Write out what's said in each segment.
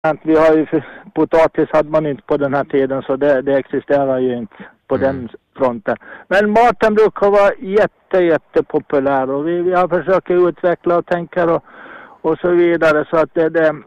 Vi har ju potatis hade man inte på den här tiden, så det existerar ju inte på den fronten. Men maten brukar vara jätte populär, och vi har försökt utveckla och tänka och så vidare, så att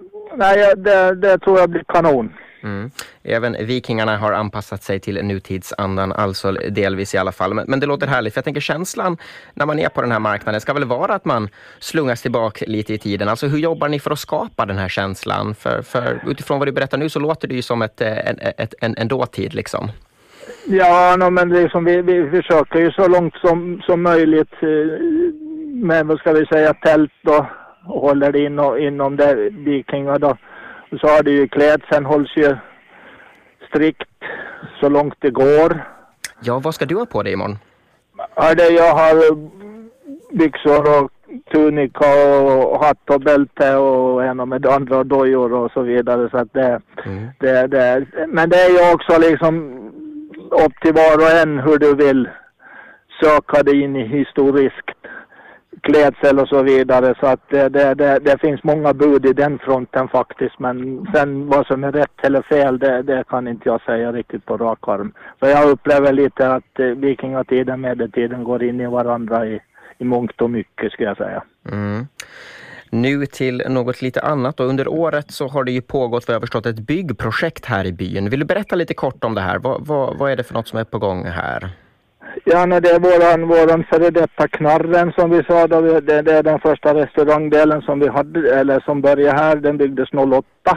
det tror jag blir kanon. Även vikingarna har anpassat sig till nutidsandan, alltså delvis i alla fall. Men det låter härligt, för jag tänker känslan när man är på den här marknaden ska väl vara att man slungas tillbaka lite i tiden. Alltså hur jobbar ni för att skapa den här känslan? För utifrån vad du berättar nu så låter det ju som en dåtid liksom. Ja, men liksom vi försöker ju så långt som möjligt med, vad ska vi säga, tält då, och håller det inom det vikingar då. Så har det ju klädseln hålls ju strikt så långt det går. Ja, vad ska du ha på dig imorgon? Ja, jag har byxor och tunika och hatt och bälte och en med andra dojor och så vidare. Så att men det är ju också liksom upp till var och en hur du vill söka dig in i historiskt klädsel och så vidare, så att det finns många bud i den fronten faktiskt, men sen vad som är rätt eller fel det kan inte jag säga riktigt på rak arm. För jag upplever lite att vikingatiden och medeltiden går in i varandra i mångt och mycket, ska jag säga. Nu till något lite annat, och under året så har det ju pågått, vad jag förstått, ett byggprojekt här i byn. Vill du berätta lite kort om det här? Vad är det för något som är på gång här? Ja, det är våran före detta Knarren som vi sa då, det är den första restaurangdelen som vi hade, eller som började här, den byggdes 08.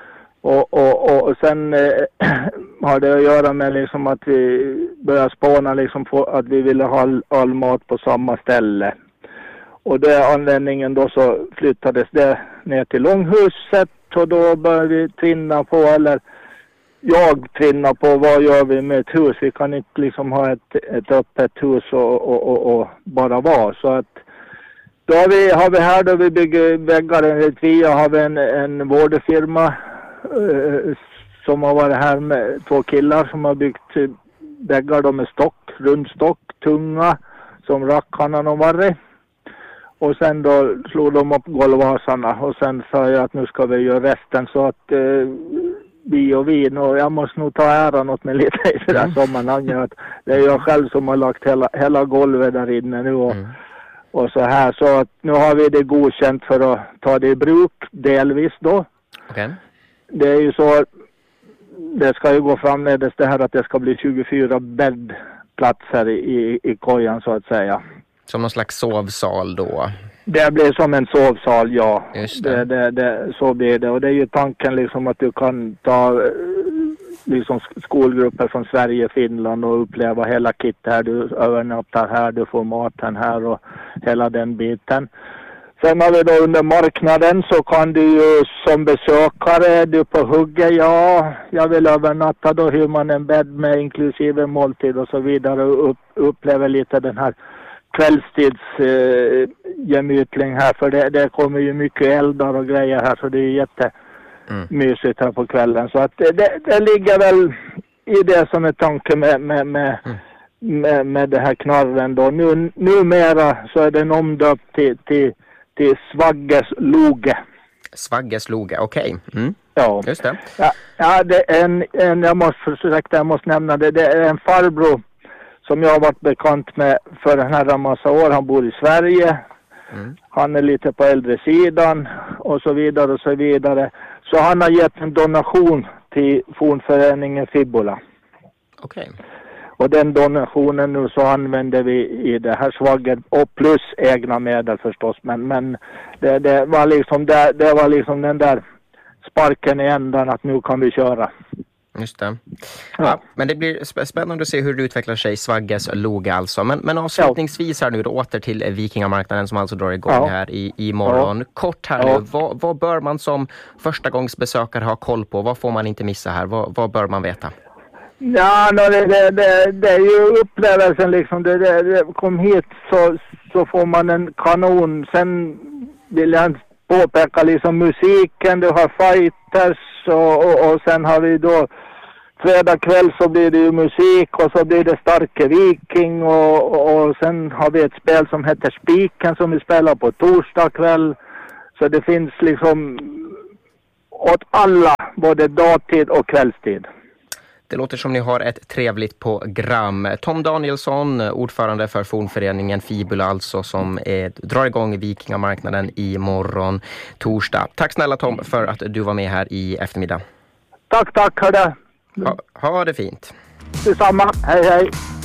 Och sen har det att göra med liksom att vi började spåna liksom på att vi ville ha all mat på samma ställe. Och det anledningen då så flyttades det ner till Långhuset, och då började vi tvinna på, eller jag tvinnar på vad gör vi med ett hus. Vi kan inte liksom ha ett öppet hus och bara vara. Så att då har vi här då vi bygger väggar enligt via har vi en vårdfirma som har varit här med 2 killar som har byggt väggar då med rundstock, tunga som rackarna och varre. Och sen då slog de upp golvhasarna, och sen sa jag att nu ska vi göra resten, så att vi och jag måste nog ta äran åt mig lite i det där sammanhanget. Det är jag själv som har lagt hela golvet där inne nu och så här. Så att nu har vi det godkänt för att ta det i bruk delvis då. Okay. Det är ju så, det ska ju gå framledes det här att det ska bli 24 bäddplatser i kojan så att säga. Som någon slags sovsal då? Det blir som en sovsal, ja. Just det. Så blir det. Och det är ju tanken liksom att du kan ta liksom skolgrupper från Sverige, Finland och uppleva hela kit här. Du övernattar här, du får maten här och hela den biten. Sen har vi då under marknaden så kan du ju som besökare, du på hugget, ja, jag vill övernatta, då hyr man en bädd med inklusive måltid och så vidare och upplever lite den här kvällstidsgemytling här, för det kommer ju mycket eldar och grejer här, så det är jättemysigt här på kvällen. Så att det ligger väl i det som är tanken med det här Knarren då. Numera så är den omdöpt till Svagges Loge. Svagges Loge, okej. Ja. Just det. Ja, det är jag måste nämna det. Det är en farbror som jag har varit bekant med för den här massa år. Han bor i Sverige. Han är lite på äldre sidan och så vidare och så vidare. Så han har gett en donation till fornföreningen Fibula. Okej. Och den donationen nu så använder vi i det här svagget och plus egna medel förstås. Men det var liksom den där sparken i ändan att nu kan vi köra. Just det. Ja, men det blir spännande att se hur det utvecklar sig, Svagges Loge alltså. Men avslutningsvis här nu då, åter till vikingamarknaden som alltså drar igång här i morgon. Kort här nu, vad bör man som förstagångsbesökare ha koll på? Vad får man inte missa här? Vad bör man veta? Ja, det är ju upplevelsen liksom. Det kom hit så får man en kanon. Sen vill jag påpeka liksom musiken, du har fighters och sen har vi då fredag kväll så blir det ju musik och så blir det Starke Viking och sen har vi ett spel som heter Spiken som vi spelar på torsdag kväll. Så det finns liksom åt alla, både dagtid och kvällstid. Det låter som ni har ett trevligt program. Tom Danielsson, ordförande för fornföreningen Fibula alltså, som drar igång Vikingamarknaden imorgon torsdag. Tack snälla Tom för att du var med här i eftermiddag. Tack, hörde. Ha det fint. Detsamma, hej.